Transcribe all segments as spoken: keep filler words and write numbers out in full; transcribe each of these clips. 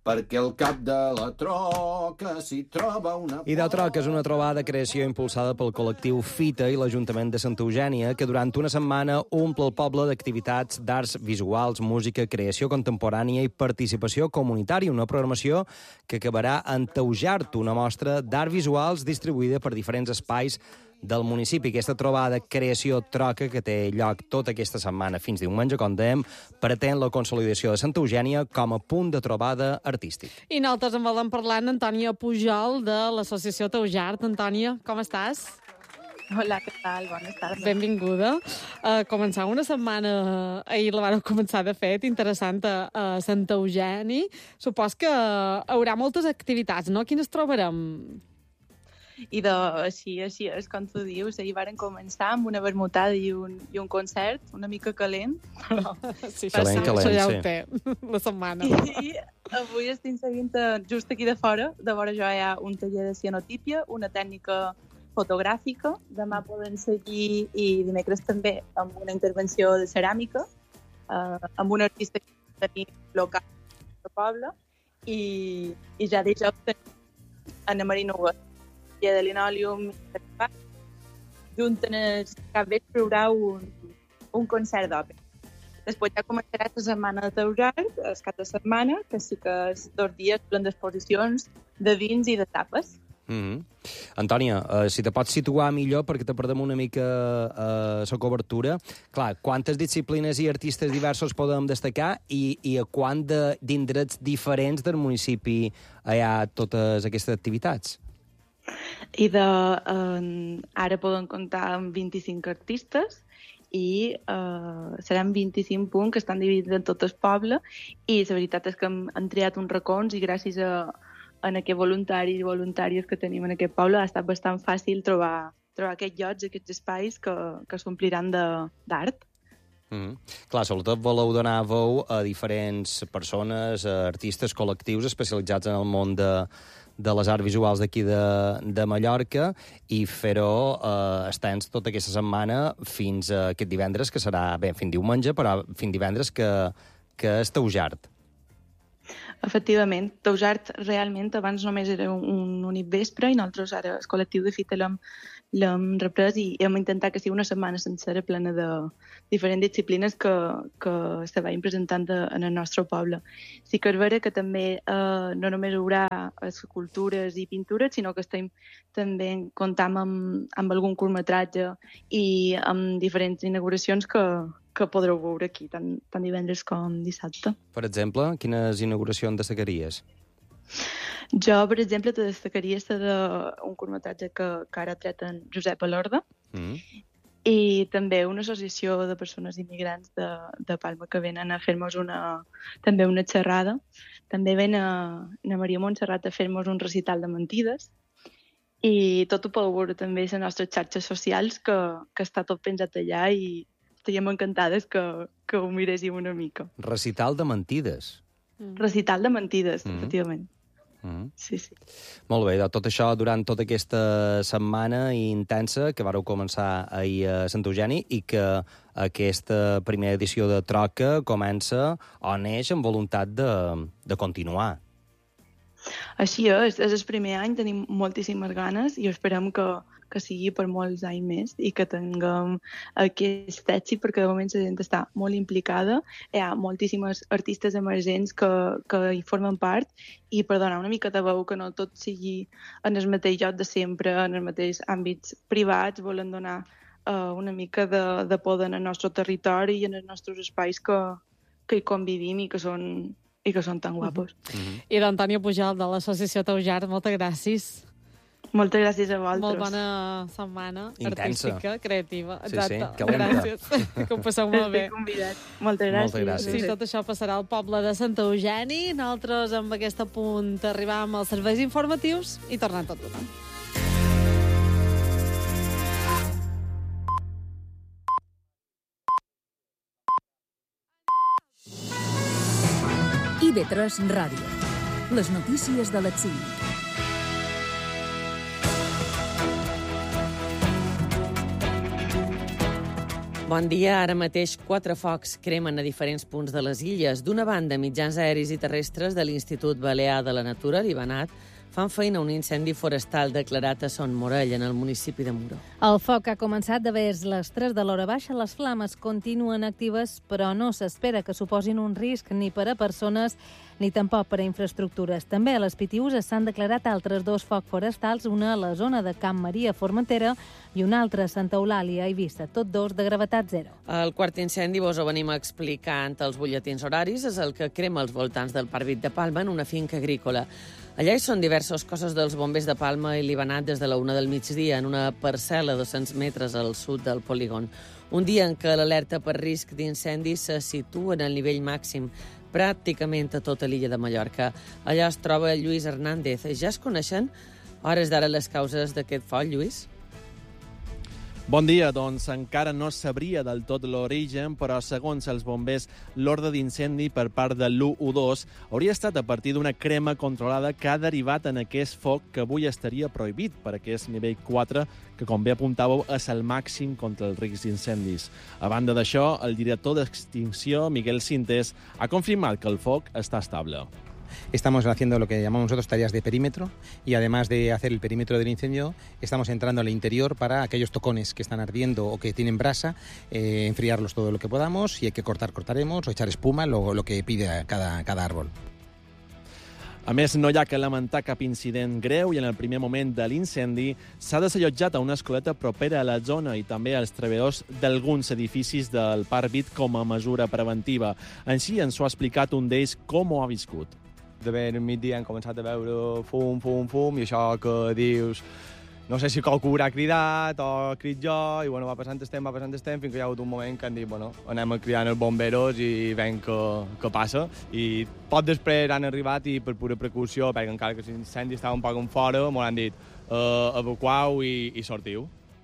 perquè al cap de la troca s'hi troba una... I de Troca és una trobada de creació impulsada pel col·lectiu Fita i l'Ajuntament de Santa Eugènia, que durant una setmana omple el poble d'activitats d'arts visuals, música, creació contemporània i participació comunitària, una programació que acabarà en Taujart, una mostra d'art visuals distribuïda per diferents espais del municipi. Aquesta trobada creació Troca, que té lloc tota aquesta setmana fins diumenge, com dèiem, pretén la consolidació de Santa Eugènia com a punt de trobada artístic. I nosaltres en volem parlar amb Antònia Pujol de l'associació Taujart. Antònia, com estàs? Hola, què tal? Bones tardes. Benvinguda. Uh, començar una setmana, ahir la vàreu començar, de fet, interessant a, a Santa Eugènia. Supos que hi haurà moltes activitats, no? Quines trobarem? I de, així, així és, com tu dius, ahir varen començar amb una vermutada i un, i un concert una mica calent. Però... Sí, calent, calent, això ja sí. ho té, la setmana. I avui estic seguint just aquí de fora. De vora jo hi ha un taller de cianotípia, una tècnica fotogràfica. Demà poden seguir, i dimecres també, amb una intervenció de ceràmica, eh, amb un artista que tenim local del poble, i, i ja dijous tenim Anna Marina Huguet, de linòlium, junten el capvespre hi haurà un, un concert d'òpera. Després ja començarà la setmana de Taujart, el cap de setmana, que sí que és dos dies plens d'exposicions de vins i de tapes. Mm-hmm. Antònia, uh, si te pots situar millor, perquè te perdem una mica uh, la cobertura. Clar, quantes disciplines i artistes diversos podem destacar i, i a quant d'indrets diferents del municipi hi ha totes aquestes activitats? I de, eh, ara poden comptar amb vint-i-cinc artistes i eh, seran vint-i-cinc punts que estan dividits en tot el poble, i la veritat és que hem, hem triat uns racons i gràcies a, a aquests voluntaris i voluntàries que tenim en aquest poble ha estat bastant fàcil trobar, trobar aquests llocs, aquests espais que, que s'ompliran d'art. Mm-hmm. Clar, sobretot voleu donar veu a diferents persones, a artistes, col·lectius especialitzats en el món de, de les arts visuals d'aquí de, de Mallorca, i fer-ho eh, estens tota aquesta setmana fins a aquest divendres, que serà, bé, fins diumenge, però fins divendres que, que és Taujart. Efectivament, Taujart realment abans només era un, un únic vespre, i nosaltres ara, el col·lectiu de Fita, l'hem l'hem reprès i hem intentat que sigui una setmana sencera plena de diferents disciplines que, que se vagin presentant de, en el nostre poble. Sí que és vera que també eh, no només hi haurà escultures i pintures, sinó que estem també comptant amb, amb algun curtmetratge i amb diferents inauguracions que, que podreu veure aquí, tant, tant divendres com dissabte. Per exemple, quines inauguracions destacaries? Jo, per exemple, te destacaria la d'un curtmetratge que, que ara ha tret en Josep Alorda, mm. i també una associació de persones immigrants de, de Palma que venen a fer-nos una, també una xerrada. També ven a, a Maria Montserrat a fer-nos un recital de mentides, i tot ho podeu veure també a les nostres xarxes socials, que, que està tot penjat allà, i estaríem encantades que, que ho miréssiu una mica. Recital de mentides. Mm. Recital de mentides, mm. efectivament. Mm. Sí, sí. Molt bé, tot això durant tota aquesta setmana intensa que vareu començar ahir a Sant Eugeni, i que aquesta primera edició de Troca comença o neix amb voluntat de, de continuar. Així és, és el primer any, tenim moltíssimes ganes i esperem que, que sigui per molts anys més i que tinguem aquest èxit, perquè de moment la gent està molt implicada, hi ha moltíssimes artistes emergents que, que hi formen part, i per donar una mica de veu que no tot sigui en el mateix lloc de sempre, en els mateixos àmbits privats, volen donar uh, una mica de, de poder en el nostre territori i en els nostres espais que, que hi convivim i que són i que són tan guapos. Mm-hmm. I d'Antònia Pujol, de l'associació Taujart, moltes gràcies. Moltes gràcies a vosaltres. Molt bona setmana. Intensa. Artística, creativa. Exacte. Sí, sí, gràcies. Que ho passeu molt bé. Estic convidat. Moltes gràcies. Moltes gràcies. Sí, tot això passarà al poble de Sant Eugeni. Nosaltres, amb aquest punt, arribam als serveis informatius i tornem tot tothom. I V tres Ràdio. Les notícies de l'exili. Bon dia. Ara mateix quatre focs cremen a diferents punts de les illes. D'una banda, mitjans aeris i terrestres de l'Institut Balear de la Natura, l'IBANAT, fan feina a un incendi forestal declarat a Son Morell, en el municipi de Muro. El foc ha començat de vers les tres de l'hora baixa. Les flames continuen actives, però no s'espera que suposin un risc ni per a persones ni tampoc per a infraestructures. També a les Pitiüses s'han declarat altres dos focs forestals, una a la zona de Camp Maria, Formentera, i una altra a Santa Eulàlia, a Eivissa, tot dos de gravetat zero. El quart incendi, vos ho venim explicant als butlletins horaris, és el que crema als voltants del Parc Vit de Palma, en una finca agrícola. Allà hi són diversos cossos dels bombers de Palma i l'IBANAT des de la una del migdia, en una parcel·la a dos-cents metres al sud del polígon. Un dia en què l'alerta per risc d'incendi se situa en el nivell màxim, pràcticament a tota l'illa de Mallorca. Allà es troba Lluís Hernández. Ja es coneixen a hores d'ara les causes d'aquest foc, Lluís? Bon dia, doncs encara no sabria del tot l'origen, però segons els bombers, l'ordre d'incendi per part de l'u u dos hauria estat a partir d'una crema controlada que ha derivat en aquest foc que avui estaria prohibit per aquest nivell quatre, que, com bé apuntàveu, és el màxim contra el risc d'incendis. A banda d'això, el director d'Extinció, Miguel Sintes, ha confirmat que el foc està estable. Estamos haciendo lo que llamamos nosotros tareas de perímetro y además de hacer el perímetro del incendio, estamos entrando al interior para aquellos tocones que están ardiendo o que tienen brasa, eh, enfriarlos todo lo que podamos. Si hay que cortar, cortaremos, o echar espuma, lo, lo que pide cada, cada árbol. A més, no hi ha que lamentar cap incident greu i en el primer moment de l'incendi s'ha desallotjat a una escoleta propera a la zona i també als treballadors d'alguns edificis del Parc Vit com a mesura preventiva. Així ens ho ha explicat un d'ells com ho ha viscut. De ben al migdia hem començat a veure fum, fum, fum, i això que dius... No sé si qualcú haurà cridat o crit jo, i bueno, va passant el temps, va passant el temps, fins que hi ha hagut un moment que hem dit, bueno, anem a cridar els bomberos i veiem què, què passa. I poc després han arribat i per pura precaució, perquè encara que l'incendi estava un poc en fora, m'ho han dit, uh, evacueu i, i sortiu.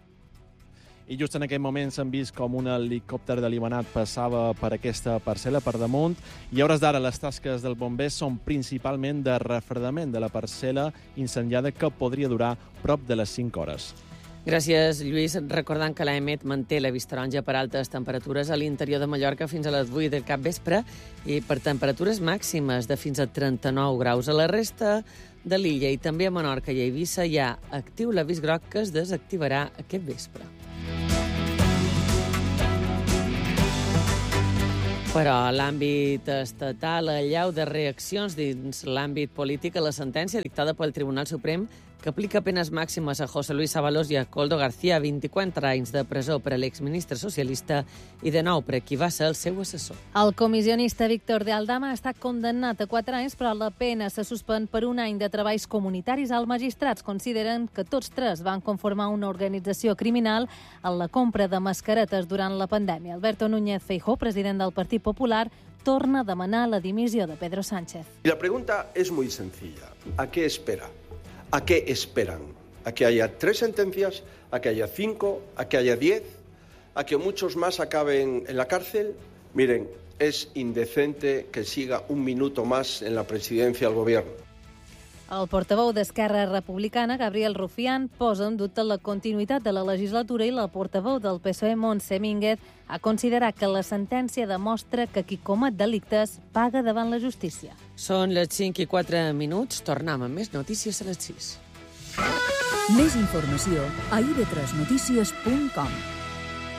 I just en aquell moment s'han vist com un helicòpter de l'IBANAT passava per aquesta parcel·la per damunt i a hores d'ara les tasques del bomber són principalment de refredament de la parcel·la incendiada que podria durar prop de les cinc hores. Gràcies, Lluís. Recordant que l'A E M E T manté la vista taronja per altes temperatures a l'interior de Mallorca fins a les vuit del capvespre i per temperatures màximes de fins a trenta-nou graus. A la resta de l'illa i també a Menorca i a Eivissa hi ha actiu l'avís groc que es desactivarà aquest vespre. Però a l'àmbit estatal, allau de reaccions dins l'àmbit polític a la sentència dictada pel Tribunal Suprem que aplica penes màximes a José Luis Ábalos i a Koldo García, vint-i-quatre anys de presó per a l'exministre socialista i de nou per a qui va ser el seu assessor. El comissionista Víctor de Aldama ha estat condemnat a quatre anys, però la pena se suspèn per un any de treballs comunitaris. Els magistrats consideren que tots tres van conformar una organització criminal en la compra de mascaretes durant la pandèmia. Alberto Núñez Feijóo, president del Partit Popular, torna a demanar la dimissió de Pedro Sánchez. Y la pregunta es muy sencilla. ¿A qué espera? ¿A qué esperan? ¿A que haya tres sentencias? ¿A que haya cinco? ¿A que haya diez? ¿A que muchos más acaben en la cárcel? Miren, es indecente que siga un minuto más en la presidencia del gobierno. El portaveu d'Esquerra Republicana, Gabriel Rufián, posa en dubte la continuïtat de la legislatura i la portaveu del P S O E, Montse Mínguez, ha considerat que la sentència demostra que qui comet delictes paga davant la justícia. Són les cinc i quatre minuts. Tornem amb més notícies a les sis. Més informació a i ve tres notícies punt com.